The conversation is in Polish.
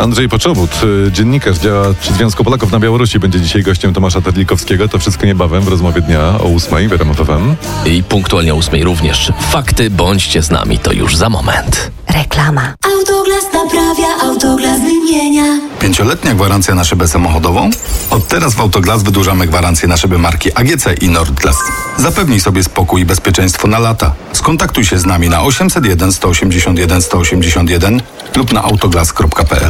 Andrzej Poczobut, dziennikarz, działacz Związku Polaków na Białorusi, będzie dzisiaj gościem Tomasza Terlikowskiego. To wszystko niebawem w rozmowie dnia o 8:00 w RMF FM. I punktualnie o 8:00 również. Fakty, bądźcie z nami, to już za moment. Reklama. Autoglas naprawia, Autoglas wymienia. 5-letnia gwarancja na szybę samochodową? Od teraz w Autoglas wydłużamy gwarancję na szyby marki AGC i Nordglas. Zapewnij sobie spokój i bezpieczeństwo na lata. Skontaktuj się z nami na 801 181 181 lub na autoglas.pl.